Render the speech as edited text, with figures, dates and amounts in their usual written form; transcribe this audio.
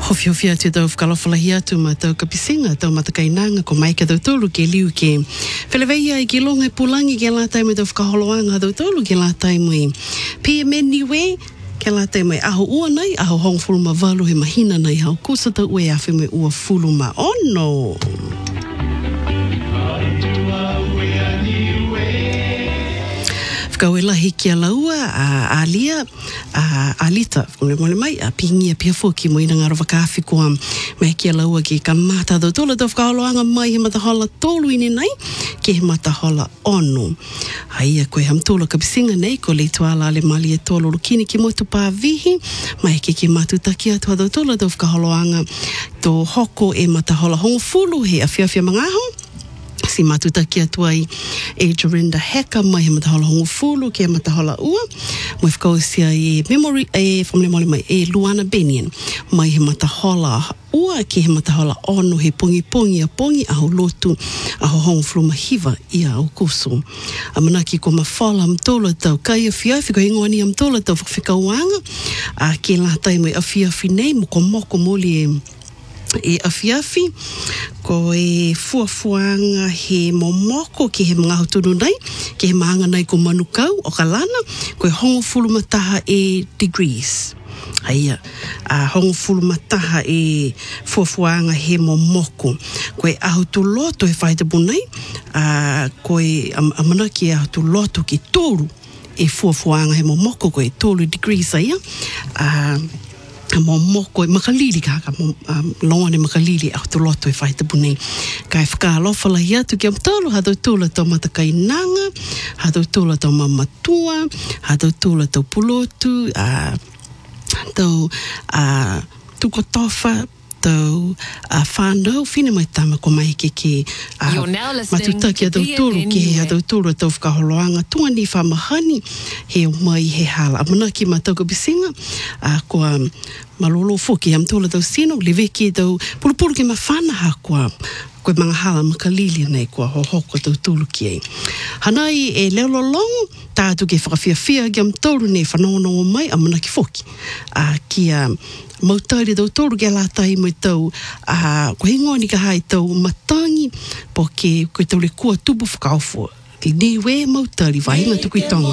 Hofia te tau whakalawhalahi atu ma tau kapisinga, tau matakainanga ko mai ka tau tolu ke liu ke wheleweia i ke longa pulangi ke lātai me tau whakaholoanga tau tolu ke lātai mui. Pia meni we, ke lātai mai aho ua nei, aho hong fuluma walu he mahina nei hau kusa tau ue awhi me ua fuluma ono. Kau lahi kia laua a Alia Alita mole mai a pingia pia foki mo ina ngaro whakawhi koa mai kia laua ki ka mata tau tola tau whakaoloanga mai he matahola tolu ini nei ke he matahola ono haia koe hamtola kapisinga nei ko le tuala ale mali e tolo lukini ki motu pāvihi mai ke matutaki atua tau tola tau whakaoloanga tō hoko e matahola hongofulu he a whiawhia mangaho si matutaki atua i e Jorinda Heka mai he matahola hongofulu ke matahola ua mai whakausia i memory e whamle mole mai e Luana Benian mai he matahola ua ke he matahola ono he pongi pongi a pongi aho lotu aho hongofulu mahiva i a o kusu a manaki ko mawhala amtola tau kai a whiawhi ko ingoani amtola tau whakawhikauanga a ke lātai mai a whiawhi nei moko moli e awhiawhi, ko e fuafuanga he momoko ki he mga hotunu nei, ki he maanga nei ko manukau o kalana, ko e hongofulu mataha e degrees. Aia, hongofulu mataha e fuafuanga he momoko, ko e ahutu loto he whaitabu nei, ko e amanaki e ahutu loto ki tōru e fuafuanga he momoko, ko e tōru degrees aia, momoko e makalili kaka longa ne makalili a to loto e whaitapu nei kai whakalofa lahi atu ki amtalo ha tau tula tau matakainanga ha tau tula tau mamatua ha tau tula tau pulotu tau tukotofa tau whanau whina mai tama ko mai ke matutaki a tau tulu ke a tau tulu tau whakaholoanga tuani whamahani he mai he hala a manaki ma tau kapisinga ko malolo foki am tula tau sino leveki tau pulupulu ke mawhanaha koe mga hala makalili nei kua hohoko tau tulu ki ei. Hanai e leololongo, tātu ke whakawhiawhia ki am tolu nei whanonongo mai a manaki foki. Kia mautauri tau tolu ke lātai mai tau ko hingoani ka hai tau matangi po ke koe tau le kua tupu whakaofua. Ni we mautauri vainga tuku i tonga.